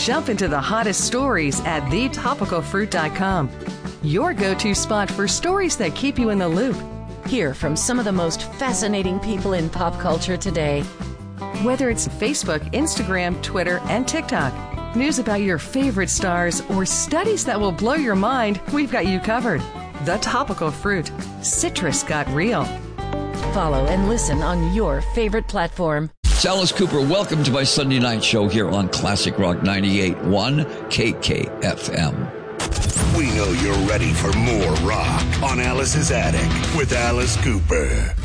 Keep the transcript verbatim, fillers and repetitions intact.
Jump into the hottest stories at the topical fruit dot com. Your go-to spot for stories that keep you in the loop. Hear from some of the most fascinating people in pop culture today. Whether it's Facebook, Instagram, Twitter, and TikTok, news about your favorite stars, or studies that will blow your mind, we've got you covered. The Topical Fruit. Citrus got real. Follow and listen on your favorite platform. It's Alice Cooper. Welcome to my Sunday night show here on Classic Rock ninety-eight point one K K F M. We know you're ready for more rock on Alice's Attic with Alice Cooper.